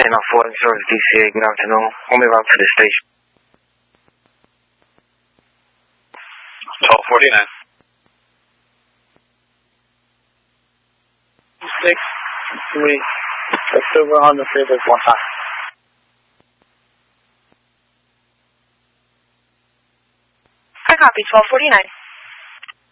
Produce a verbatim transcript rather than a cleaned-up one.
ten oh four, service D C A, good afternoon. On my route to the station. twelve forty-nine. Six, three, let's over on the freeway one time. I copy, twelve forty-nine.